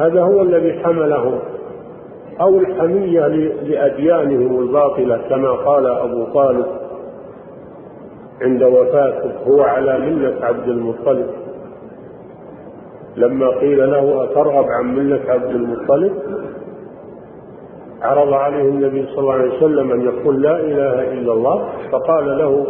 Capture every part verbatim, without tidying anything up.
هذا هو الذي حملهم، أو الحمية لأديانهم الباطلة كما قال أبو طالب عند وفاته هو على ملة عبد المطلب، لما قيل له أترغب عن ملة عبد المطلب عرض عليه النبي صلى الله عليه وسلم أن يقول لا إله إلا الله، فقال له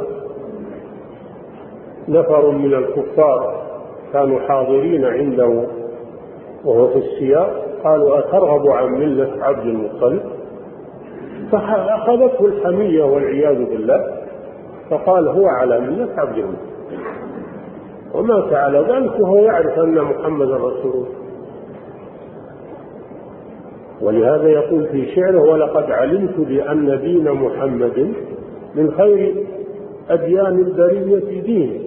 نفر من الكفار كانوا حاضرين عنده وهو في السياق قالوا أترغب عن ملة عبد المطلب، فأخذته الحمية والعياذ بالله، فقال هو على ملة عبد المطلب، ومات على ذلك وهو يعرف أن محمد رسول الله. ولهذا يقول في شعره ولقد علمت بأن دين محمد من خير أديان البرية دين،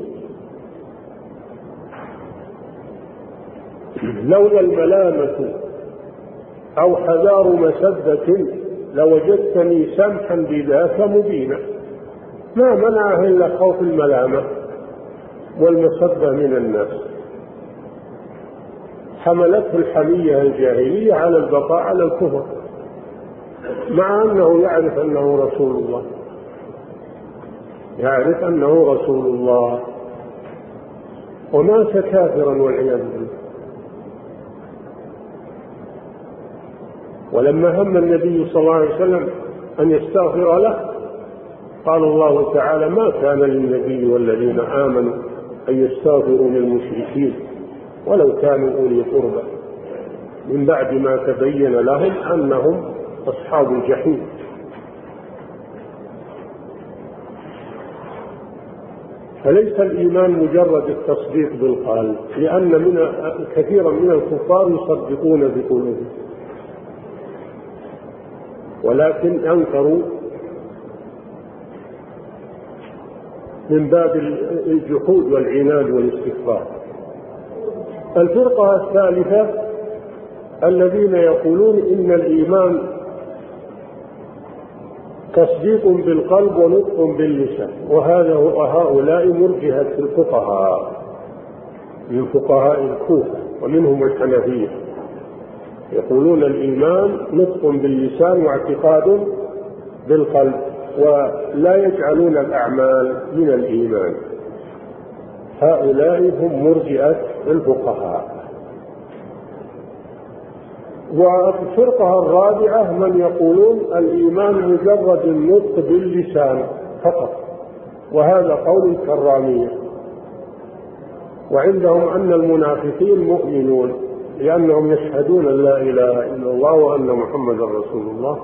لولا الملامة أو حذار مسبة لوجدتني سمحا بذاك مبينا. ما منعه إلا خوف الملامة والمسبة من الناس، حملته الحمية الجاهلية على البقاء على الكفر مع أنه يعرف أنه رسول الله، يعرف أنه رسول الله ومات كافرا والعياذ بالله. ولما هم النبي صلى الله عليه وسلم أن يستغفر له قال الله تعالى ما كان للنبي والذين آمنوا أن يستغفروا للمشركين ولو كانوا أولي قربى من بعد ما تبين لهم أنهم أصحاب الجحيم. فليس الإيمان مجرد التصديق بالقلب، لأن من كثيرا من الكفار يصدقون بقلوبهم ولكن أنكروا من باب الجحود والعناد والاستكبار. الفرقة الثالثة الذين يقولون إن الإيمان تصديق بالقلب ونطق باللسان، وهذا وهؤلاء مرجئة الفقهاء من فقهاء الكوفة ومنهم الحنفية، يقولون الإيمان نطق باللسان واعتقاد بالقلب ولا يجعلون الأعمال من الإيمان. هؤلاء هم مرجئة الفقهاء. والفرقة الرابعة من يقولون الإيمان مجرد النطق باللسان فقط، وهذا قول الكرامية، وعندهم أن المنافقين مؤمنون لأنهم يشهدون أن لا إله إلا الله وأن محمد رسول الله،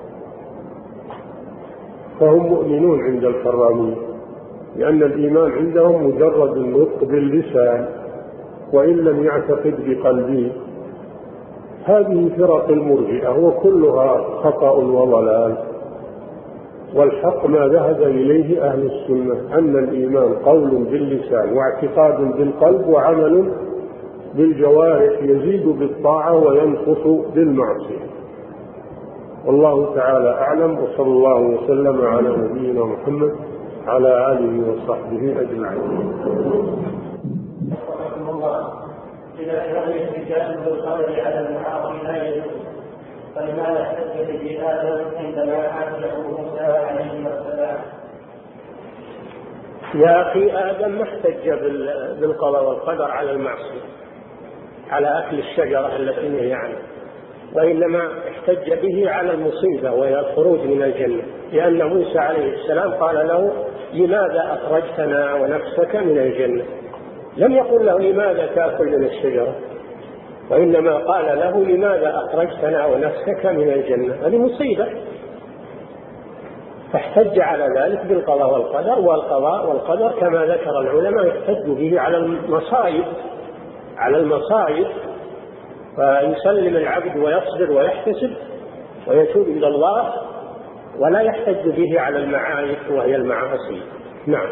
فهم مؤمنون عند الكرامية، لأن الإيمان عندهم مجرد النطق باللسان وإن لم يعتقد بقلبه. هذه فرق المرجئة وكلها خطأ وضلال، والحق ما ذهب إليه أهل السنة أن الإيمان قول باللسان واعتقاد بالقلب وعمل بالجوارح يزيد بالطاعة وينقص بالمعصية. والله تعالى أعلم، وصلى الله وسلم على نبينا محمد على آله وصحبه أجمعين. إذا كان الاحتجاج بالقدر على المعاصي لا يجوز، فلماذا احتج به آدم عندما عاتبه موسى عليه السلام؟ يا أخي آدم ما احتج بالقضاء والقدر على المعصية، على أكل الشجرة التي نهي عنها، وإنما احتج به على المصيبة وهي الخروج من الجنة، لأن موسى عليه السلام قال له لماذا أخرجتنا ونفسك من الجنة؟ لم يقل له لماذا تأكل من الشجرة، وإنما قال له لماذا أخرجتنا ونفسك من الجنة؟ هذه مصيبة، فاحتج على ذلك بالقضاء والقدر. والقضاء والقدر كما ذكر العلماء يحتج به على المصائب على المصائب فيسلم العبد ويصبر ويحتسب ويتوب إلى الله، ولا يحتج به على المعايب وهي المعاصي. نعم.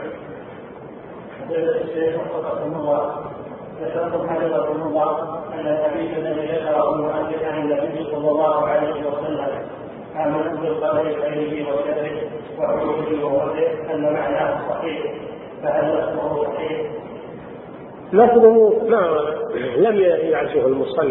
ذكرتم حفظكم الله أن الحديث الذي ذكره المؤلف عن النبي صلى الله عليه وسلم آمنت بالقدر خيره وشره وعلوه وغيره أن معناه صحيح، فهل لفظه صحيح؟ لفظه ما لم يعزه المصنف